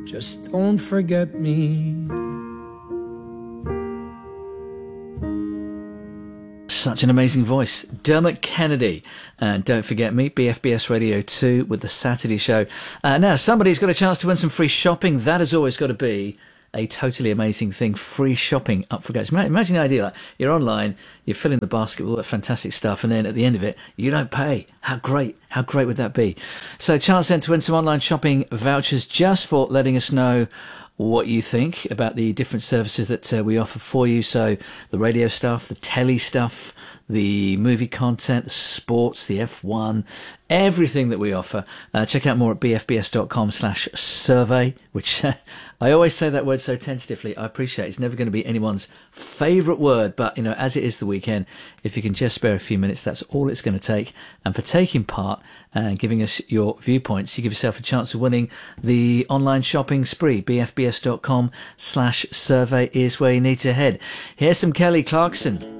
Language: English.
just don't forget me. Such an amazing voice. Dermot Kennedy. And don't forget me, BFBS Radio 2 with the Saturday show. Now, somebody's got a chance to win some free shopping. That has always got to be a totally amazing thing. Free shopping up for grabs. Imagine the idea, like you're online, you're filling the basket with all that fantastic stuff, and then at the end of it, you don't pay. How great would that be? So chance then to win some online shopping vouchers just for letting us know what you think about the different services that we offer for you. So the radio stuff, the telly stuff, the movie content, the sports, the F1, everything that we offer. Check out more at bfbs.com/survey, which I always say that word so tentatively. I appreciate it. It's never going to be anyone's favourite word, but you know, as it is the weekend, if you can just spare a few minutes, that's all it's going to take. And for taking part and giving us your viewpoints, you give yourself a chance of winning the online shopping spree. bfbs.com/survey is where you need to head. Here's some Kelly Clarkson.